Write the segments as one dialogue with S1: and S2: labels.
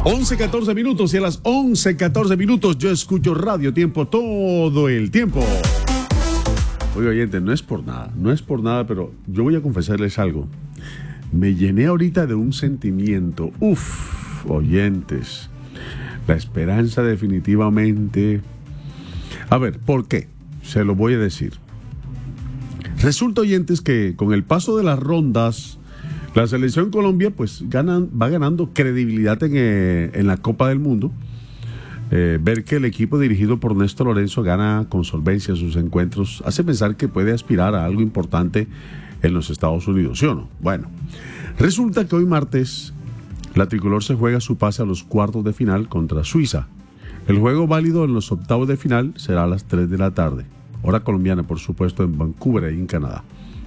S1: 11:14 minutos y a las 11:14 minutos yo escucho Radio Tiempo todo el tiempo. Oye, oyente, no es por nada, pero yo voy a confesarles algo. Me llené ahorita de un sentimiento. Oyentes, la esperanza definitivamente. A ver, ¿por qué? Se lo voy a decir. Resulta, oyentes, que con el paso de las rondas, la selección Colombia pues va ganando credibilidad en la Copa del Mundo. Ver que el equipo dirigido por Néstor Lorenzo gana con solvencia sus encuentros hace pensar que puede aspirar a algo importante en los Estados Unidos, ¿sí o no? Bueno, resulta que hoy martes la tricolor se juega su pase a los cuartos de final contra Suiza. El juego válido en los octavos de final será a las 3 de la tarde, hora colombiana, por supuesto, en Vancouver, ahí en Canadá.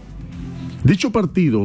S1: Dicho partido,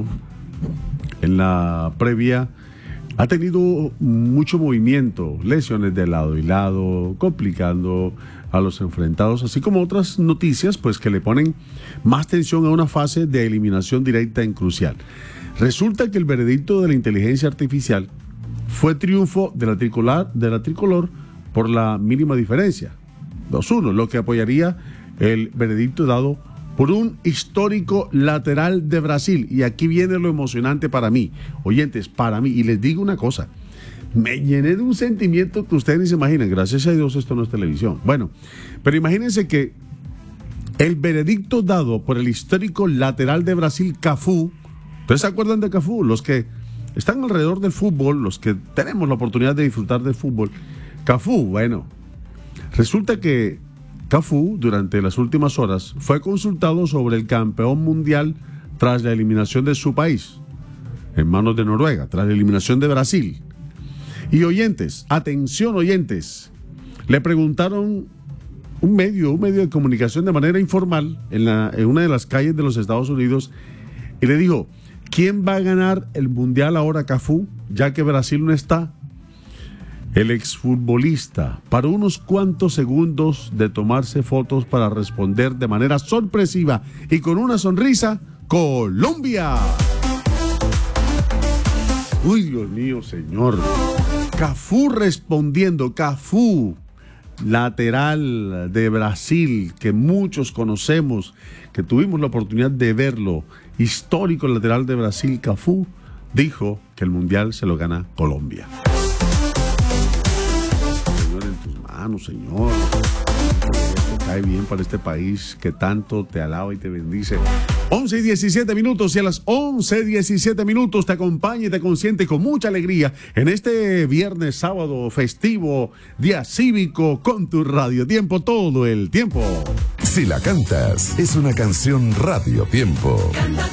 S1: en la previa, ha tenido mucho movimiento, lesiones de lado y lado, complicando a los enfrentados, así como otras noticias pues que le ponen más tensión a una fase de eliminación directa en crucial. Resulta que el veredicto de la inteligencia artificial fue triunfo de la tricolor por la mínima diferencia, 2-1, lo que apoyaría el veredicto dado por un histórico lateral de Brasil. Y aquí viene lo emocionante para mí, oyentes, para mí. Y les digo una cosa, me llené de un sentimiento que ustedes ni se imaginan. Gracias a Dios esto no es televisión. Bueno, pero imagínense que el veredicto dado por el histórico lateral de Brasil, Cafú. ¿Ustedes se acuerdan de Cafú? Los que están alrededor del fútbol, los que tenemos la oportunidad de disfrutar del fútbol. Cafú, bueno, resulta que Cafú, durante las últimas horas, fue consultado sobre el campeón mundial tras la eliminación de su país, en manos de Noruega, tras la eliminación de Brasil. Y oyentes, atención oyentes, le preguntaron un medio de comunicación de manera informal en una de las calles de los Estados Unidos y le dijo, ¿quién va a ganar el mundial ahora, Cafú, ya que Brasil no está? El exfutbolista paró unos cuantos segundos de tomarse fotos para responder de manera sorpresiva y con una sonrisa, ¡Colombia! Uy, Dios mío, señor. Cafú respondiendo, Cafú, lateral de Brasil, que muchos conocemos, que tuvimos la oportunidad de verlo, histórico lateral de Brasil, Cafú, dijo que el mundial se lo gana Colombia. Señor, esto cae bien para este país que tanto te alaba y te bendice. 11:17 minutos y a las 11:17 minutos te acompaña y te consiente con mucha alegría en este viernes, sábado, festivo, día cívico con tu Radio Tiempo todo el tiempo.
S2: Si la cantas, es una canción Radio Tiempo.